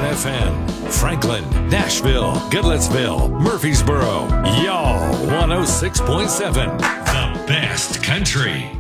WFN, Franklin, Nashville, Goodlettsville, Murfreesboro. Y'all 106.7. The best country.